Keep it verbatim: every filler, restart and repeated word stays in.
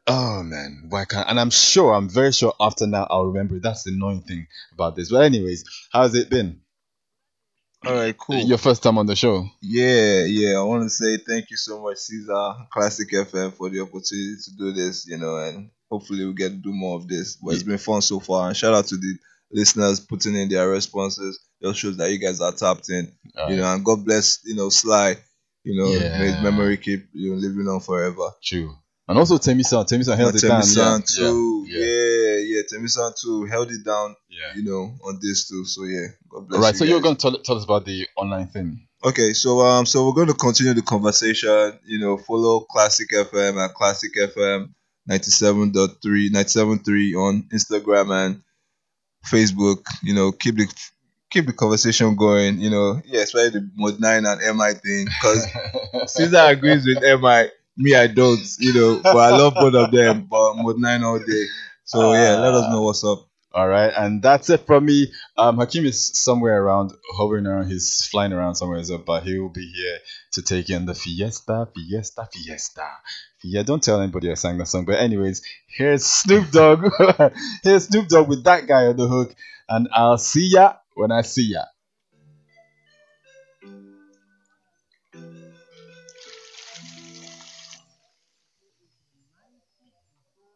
Oh man, why can't? And I'm sure, I'm very sure after now I'll remember it. That's the annoying thing about this. But anyways, how's it been? All right, cool. Your first time on the show? Yeah, yeah. I want to say thank you so much, Caesar Classic F M, for the opportunity to do this. You know, and hopefully we get to do more of this. But it's Ye- been fun so far. And shout out to the listeners putting in their responses. Just shows that you guys are tapped in. All You right. know, and God bless. You know, Sly. You know, may his Yeah, memory keep you know living on forever. true. And also Temisan, Temisan held it down. Yeah, Matemi-san yeah, too. yeah, Yeah, yeah. Temi-san too held it down. yeah. You know, on this too. So yeah, God All bless right. you So you're guys. going to tell, tell us about the online thing. Okay, so um, so we're going to continue the conversation. You know, follow Classic F M at Classic F M ninety seven point three ninety seven point three on Instagram and Facebook. You know, keep the keep the conversation going. You know, yeah, especially the Mod nine and M I thing, because Caesar agrees with M I, me I don't. You know, but I love both of them. But Mod nine all day. So yeah, let us Ah. know what's up. All right, and that's it from me. Um, Hakeem is somewhere around, hovering around. He's flying around somewhere, so, but he will be here to take in the fiesta, fiesta, fiesta. Yeah, don't tell anybody I sang that song. But anyways, here's Snoop Dogg. Here's Snoop Dogg with that guy on the hook, and I'll see ya when I see ya.